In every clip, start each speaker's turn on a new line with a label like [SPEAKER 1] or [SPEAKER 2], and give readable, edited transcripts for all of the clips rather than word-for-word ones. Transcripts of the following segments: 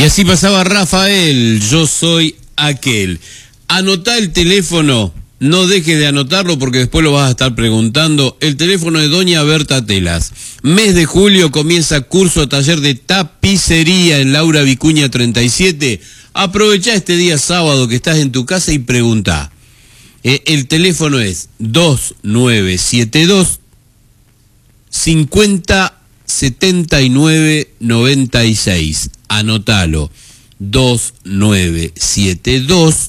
[SPEAKER 1] así pasaba Rafael, yo soy aquel. Anotá el teléfono, no dejes de anotarlo porque después lo vas a estar preguntando. El teléfono de doña Berta Telas. Mes de julio comienza curso taller de tapicería en Laura Vicuña 37. Aprovechá este día sábado que estás en tu casa y preguntá. El teléfono es 2972 50 79 96. Anotalo. 2972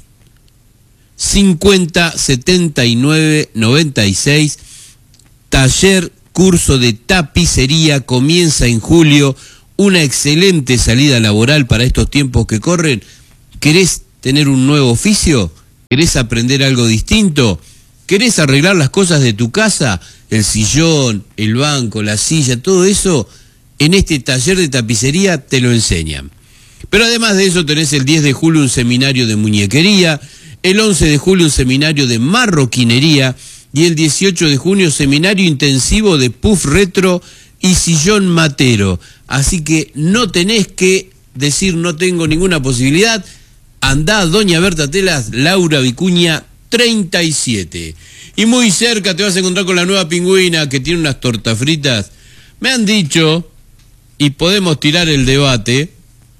[SPEAKER 1] 50 79 96. Taller, curso de tapicería, comienza en julio. Una excelente salida laboral para estos tiempos que corren. ¿Querés tener un nuevo oficio? ¿Querés aprender algo distinto? ¿Querés arreglar las cosas de tu casa? El sillón, el banco, la silla, todo eso, en este taller de tapicería te lo enseñan. Pero además de eso tenés el 10 de julio un seminario de muñequería, el 11 de julio un seminario de marroquinería y el 18 de junio seminario intensivo de puff retro y sillón matero. Así que no tenés que decir no tengo ninguna posibilidad. Andá a doña Berta Telas, Laura Vicuña 37. Y muy cerca te vas a encontrar con la nueva Pingüina, que tiene unas tortas fritas. Me han dicho, y podemos tirar el debate,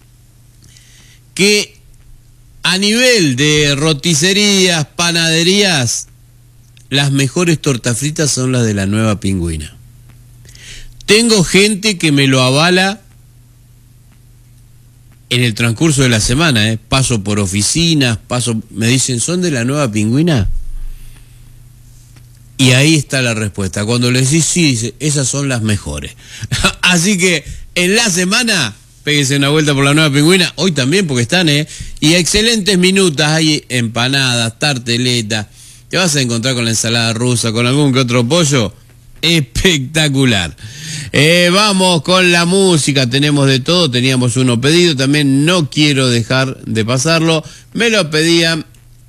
[SPEAKER 1] que a nivel de roticerías, panaderías, las mejores tortas fritas son las de la nueva Pingüina. Tengo gente que me lo avala en el transcurso de la semana, paso por oficinas, me dicen, ¿son de la nueva Pingüina? Y ahí está la respuesta. Cuando le decís sí, dice, esas son las mejores. Así que en la semana, péguese una vuelta por la nueva Pingüina, hoy también porque están, y excelentes minutas, hay empanadas, tarteletas, te vas a encontrar con la ensalada rusa, con algún que otro pollo, espectacular. Vamos con la música, tenemos de todo, teníamos uno pedido, también no quiero dejar de pasarlo, me lo pedían,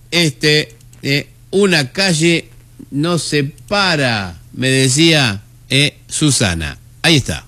[SPEAKER 1] una calle no se para, me decía Susana, ahí está.